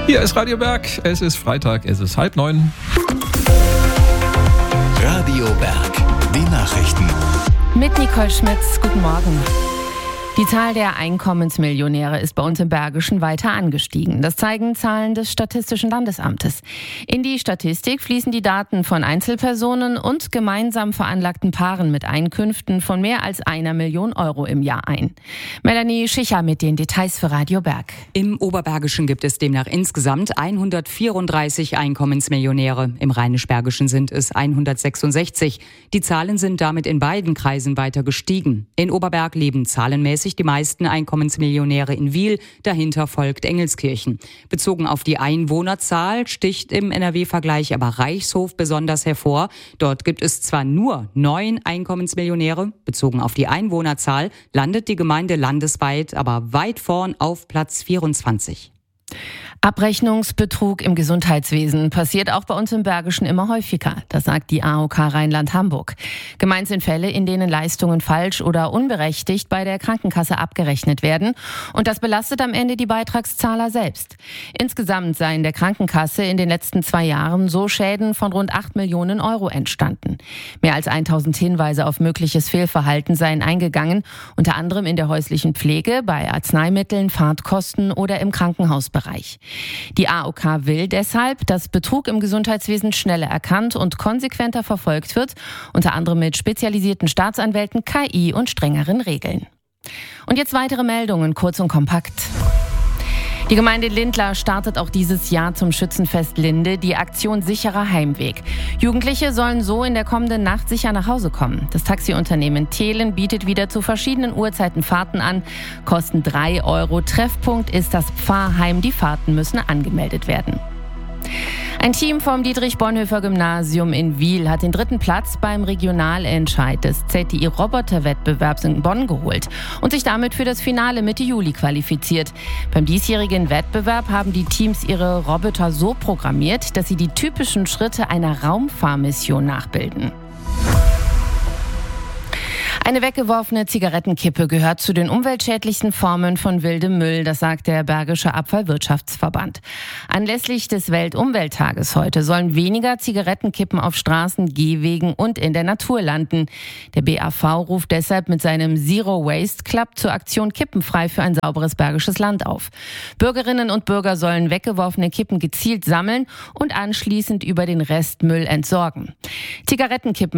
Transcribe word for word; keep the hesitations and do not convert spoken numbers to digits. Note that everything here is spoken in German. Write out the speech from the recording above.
Hier ist Radio Berg, es ist Freitag, es ist halb neun. Radio Berg, die Nachrichten. Mit Nicole Schmitz, guten Morgen. Die Zahl der Einkommensmillionäre ist bei uns im Bergischen weiter angestiegen. Das zeigen Zahlen des Statistischen Landesamtes. In die Statistik fließen die Daten von Einzelpersonen und gemeinsam veranlagten Paaren mit Einkünften von mehr als einer Million Euro im Jahr ein. Melanie Schicher mit den Details für Radio Berg. Im Oberbergischen gibt es demnach insgesamt hundertvierunddreißig Einkommensmillionäre. Im Rheinisch-Bergischen sind es hundertsechsundsechzig. Die Zahlen sind damit in beiden Kreisen weiter gestiegen. In Oberberg leben zahlenmäßig die meisten Einkommensmillionäre in Wil, dahinter folgt Engelskirchen. Bezogen auf die Einwohnerzahl sticht im N R W-Vergleich aber Reichshof besonders hervor. Dort gibt es zwar nur neun Einkommensmillionäre, bezogen auf die Einwohnerzahl landet die Gemeinde landesweit aber weit vorn auf Platz vierundzwanzig. Abrechnungsbetrug im Gesundheitswesen passiert auch bei uns im Bergischen immer häufiger, das sagt die A O K Rheinland-Hamburg. Gemeint sind Fälle, in denen Leistungen falsch oder unberechtigt bei der Krankenkasse abgerechnet werden und das belastet am Ende die Beitragszahler selbst. Insgesamt seien der Krankenkasse in den letzten zwei Jahren so Schäden von rund acht Millionen Euro entstanden. Mehr als tausend Hinweise auf mögliches Fehlverhalten seien eingegangen, unter anderem in der häuslichen Pflege, bei Arzneimitteln, Fahrtkosten oder im Krankenhausbereich. Die A O K will deshalb, dass Betrug im Gesundheitswesen schneller erkannt und konsequenter verfolgt wird, unter anderem mit spezialisierten Staatsanwälten, K I und strengeren Regeln. Und jetzt weitere Meldungen, kurz und kompakt. Die Gemeinde Lindlar startet auch dieses Jahr zum Schützenfest Linde die Aktion Sicherer Heimweg. Jugendliche sollen so in der kommenden Nacht sicher nach Hause kommen. Das Taxiunternehmen Thelen bietet wieder zu verschiedenen Uhrzeiten Fahrten an, kosten drei Euro. Treffpunkt ist das Pfarrheim. Die Fahrten müssen angemeldet werden. Ein Team vom Dietrich-Bonhoeffer-Gymnasium in Wil hat den dritten Platz beim Regionalentscheid des Z T I-Roboterwettbewerbs in Bonn geholt und sich damit für das Finale Mitte Juli qualifiziert. Beim diesjährigen Wettbewerb haben die Teams ihre Roboter so programmiert, dass sie die typischen Schritte einer Raumfahrmission nachbilden. Eine weggeworfene Zigarettenkippe gehört zu den umweltschädlichsten Formen von wildem Müll, das sagt der Bergische Abfallwirtschaftsverband. Anlässlich des Weltumwelttages heute sollen weniger Zigarettenkippen auf Straßen, Gehwegen und in der Natur landen. Der B A V ruft deshalb mit seinem Zero Waste Club zur Aktion Kippenfrei für ein sauberes bergisches Land auf. Bürgerinnen und Bürger sollen weggeworfene Kippen gezielt sammeln und anschließend über den Restmüll entsorgen. Zigarettenkippen